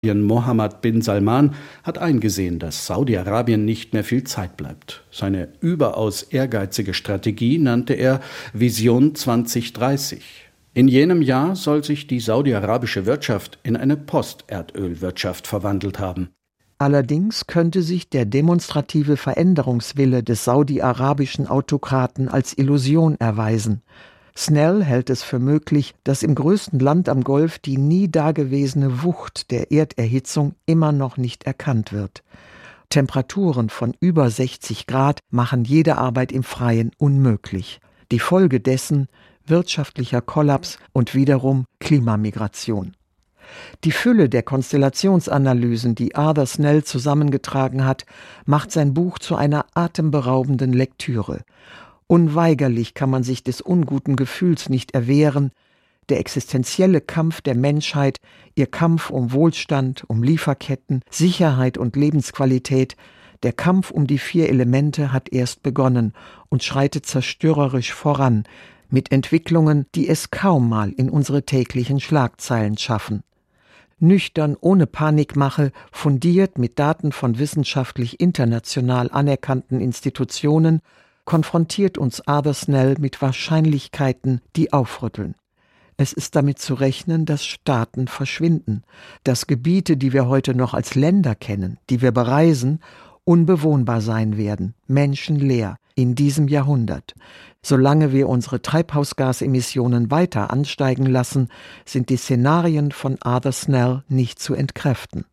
Mohammed bin Salman hat eingesehen, dass Saudi-Arabien nicht mehr viel Zeit bleibt. Seine überaus ehrgeizige Strategie nannte er Vision 2030. In jenem Jahr soll sich die saudi-arabische Wirtschaft in eine Post-Erdölwirtschaft verwandelt haben. Allerdings könnte sich der demonstrative Veränderungswille des saudi-arabischen Autokraten als Illusion erweisen. Snell hält es für möglich, dass im größten Land am Golf die nie dagewesene Wucht der Erderhitzung immer noch nicht erkannt wird. Temperaturen von über 60 Grad machen jede Arbeit im Freien unmöglich. Die Folge dessen wirtschaftlicher Kollaps und wiederum Klimamigration. Die Fülle der Konstellationsanalysen, die Arthur Snell zusammengetragen hat, macht sein Buch zu einer atemberaubenden Lektüre. Unweigerlich kann man sich des unguten Gefühls nicht erwehren. Der existenzielle Kampf der Menschheit, ihr Kampf um Wohlstand, um Lieferketten, Sicherheit und Lebensqualität, der Kampf um die 4 Elemente hat erst begonnen und schreitet zerstörerisch voran, mit Entwicklungen, die es kaum mal in unsere täglichen Schlagzeilen schaffen. Nüchtern, ohne Panikmache, fundiert mit Daten von wissenschaftlich international anerkannten Institutionen, konfrontiert uns Arthur Snell mit Wahrscheinlichkeiten, die aufrütteln. Es ist damit zu rechnen, dass Staaten verschwinden, dass Gebiete, die wir heute noch als Länder kennen, die wir bereisen, unbewohnbar sein werden, menschenleer in diesem Jahrhundert. Solange wir unsere Treibhausgasemissionen weiter ansteigen lassen, sind die Szenarien von Arthur Snell nicht zu entkräften.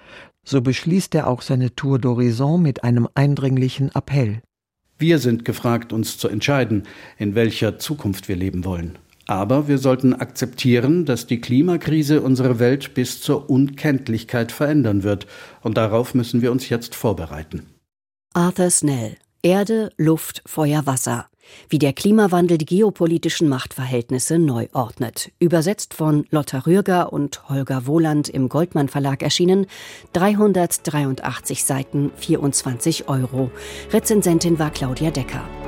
So beschließt er auch seine Tour d'Horizon mit einem eindringlichen Appell. Wir sind gefragt, uns zu entscheiden, in welcher Zukunft wir leben wollen. Aber wir sollten akzeptieren, dass die Klimakrise unsere Welt bis zur Unkenntlichkeit verändern wird. Und darauf müssen wir uns jetzt vorbereiten. Arthur Snell. Erde, Luft, Feuer, Wasser. Wie der Klimawandel die geopolitischen Machtverhältnisse neu ordnet. Übersetzt von Lotta Rührger und Holger Wohland im Goldmann Verlag erschienen. 383 Seiten, 24 €. Rezensentin war Claudia Decker.